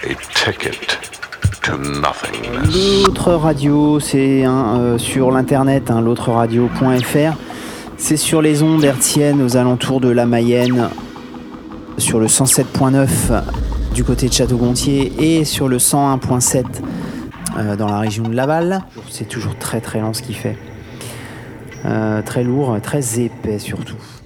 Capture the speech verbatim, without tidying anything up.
a ticket to nothingness. L'autre radio, c'est hein, euh, sur l'internet, hein, l'autre radio point f r. C'est sur les ondes hertziennes aux alentours de la Mayenne, sur le cent sept point neuf du côté de Château-Gontier et sur le cent un point sept euh, dans la région de Laval. C'est toujours très très lent ce qu'il fait. Euh, très lourd, très épais surtout.